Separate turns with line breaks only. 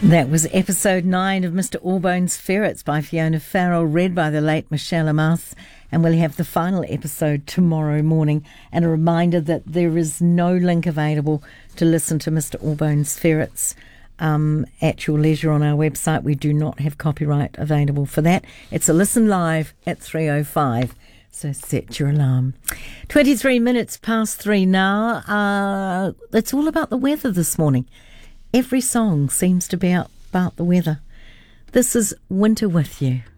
That was episode 9 of Mr. Allbones' Ferrets by Fiona Farrell, read by the late Michelle Amath, and we'll have the final episode tomorrow morning. And a reminder that there is no link available to listen to Mr. Allbones' Ferrets at your leisure on our website. We do not have copyright available for that. It's a listen live at 3:05. So set your alarm. 23 minutes past 3 now. It's all about the weather this morning. Every song seems to be about the weather. This is Winter With You.